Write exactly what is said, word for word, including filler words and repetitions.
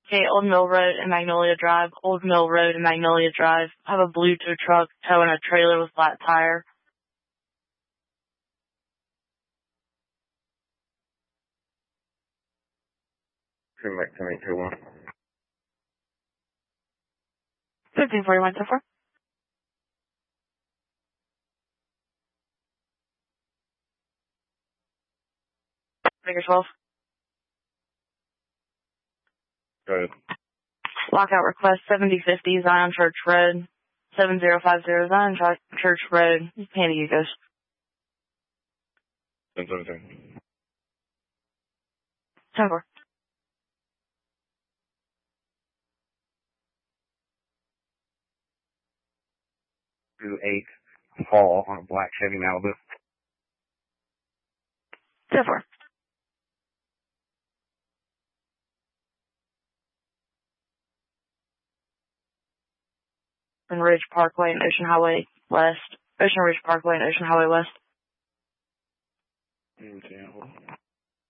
Okay, Old Mill Road and Magnolia Drive. Old Mill Road and Magnolia Drive. I have a blue tow truck towing a trailer with flat tire. Turn back ten eight two one. fifteen forty-one so far. Figure twelve. Go ahead. Lockout request seventy fifty Zion Church Road. seven zero five zero Zion Church Road. Pandy Ghost. ten seventeen. ten four. two eight. Fall on a black Chevy Malibu. ten four. And Ridge Parkway and Ocean Highway West. Ocean Ridge Parkway and Ocean Highway West.